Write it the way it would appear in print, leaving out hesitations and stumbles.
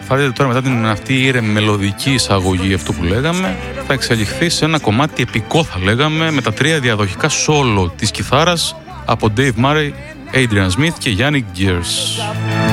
φανταστείτε τώρα μετά την αυτή η μελωδική εισαγωγή, αυτό που λέγαμε, θα εξελιχθεί σε ένα κομμάτι επικό, θα λέγαμε, με τα 3 διαδοχικά σόλο της κιθάρας από Dave Murray, Adrian Smith και Yannick Gers.